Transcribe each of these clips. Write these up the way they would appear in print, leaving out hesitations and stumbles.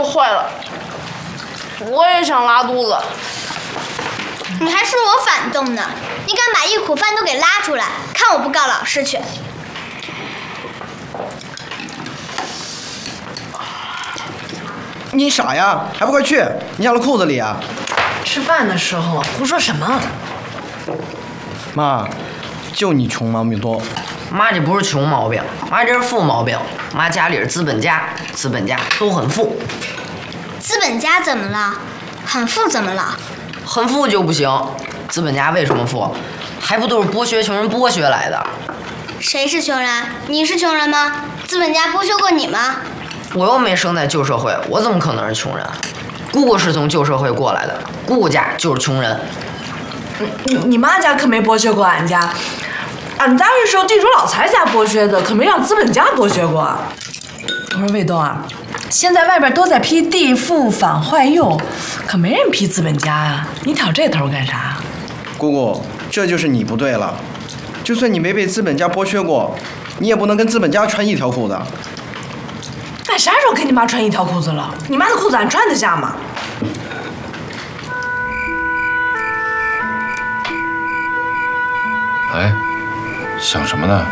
就坏了。我也想拉肚子。 你还说我反动呢？你敢把一苦饭都给拉出来，看我不告老师去！ 你傻呀？还不快去！你压到裤子里啊！ 吃饭的时候胡说什么？ 妈，就你穷毛病多。 妈这不是穷毛病，妈这是富毛病。妈家里是资本家，资本家都很富。 资本家怎么了？很富怎么了？ 很富就不行。资本家为什么富？还不都是剥削穷人剥削来的？ 谁是穷人？你是穷人吗？资本家剥削过你吗？ 我又没生在旧社会，我怎么可能是穷人？姑姑是从旧社会过来的，姑姑家就是穷人。 你妈家可没剥削过俺家，俺家是受地主老财家剥削的，可没让资本家剥削过。我说卫东啊，现在外边都在批地富反坏右，可没人批资本家呀，你挑这头干啥？ 姑姑，这就是你不对了。就算你没被资本家剥削过，你也不能跟资本家穿一条裤子。 俺啥时候跟你妈穿一条裤子了？你妈的裤子俺穿得下吗？ 哎，想什么呢？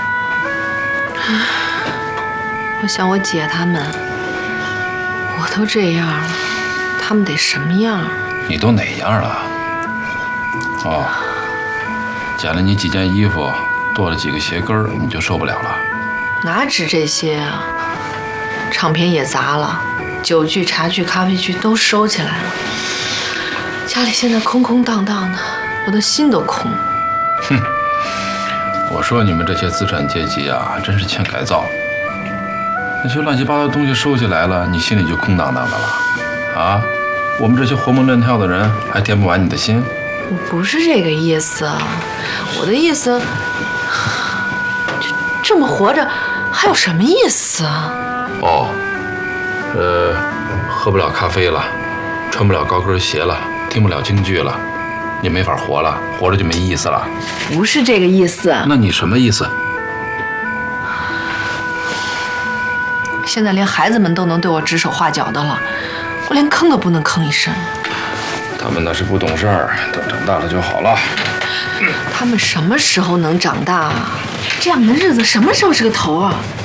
我想我姐他们，我都这样了，他们得什么样？ 你都哪样了？哦，捡了你几件衣服，剁了几个鞋跟儿，你就受不了了？ 哪止这些啊！唱片也砸了，酒具、茶具、咖啡具都收起来了。家里现在空空荡荡的，我的心都空。 哼，我说你们这些资产阶级啊，真是欠改造。那些乱七八糟的东西收起来了，你心里就空荡荡的了啊？我们这些活蹦乱跳的人，还填不完你的心？ 我不是这个意思，我的意思，这么活着还有什么意思啊？ 哦，喝不了咖啡了，穿不了高跟鞋了，听不了京剧了，你没法活了，活着就没意思了。 不是这个意思。 那你什么意思？ 现在连孩子们都能对我指手画脚的了，我连吭都不能吭一声。 他们那是不懂事儿，等长大了就好了。 他们什么时候能长大啊？这样的日子什么时候是个头啊？